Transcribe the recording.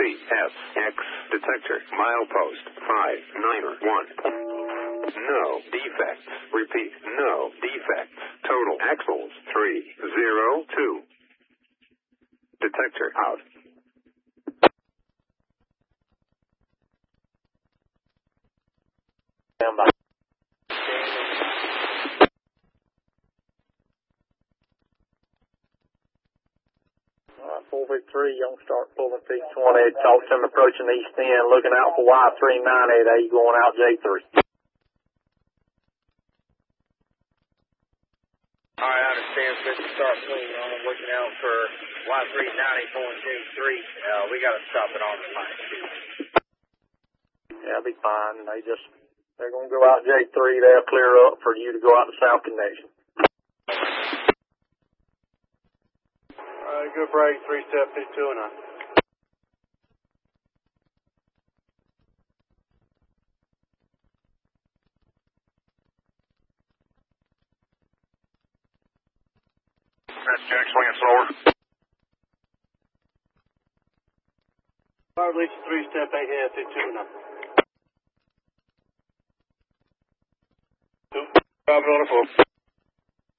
CSX detector milepost 591. No defects. Repeat, no defects. Total axles 302. Detector out. Stand by. 453, young start pulling peak 20. Talk to him approaching east end, looking out for Y398, going out J3. Alright, I understand. Mr. Start pulling on. I'm looking out for Y390 going J3. We got to stop it on the line, too. Yeah, I'll be fine. They're going to go out J3. They'll clear up for you to go out to South Connection. Good break, 3-step, 52 and on. That's Jack swinging slower. Fire release 3-step, 8 half, 52 and on. 2. Drop it on the floor.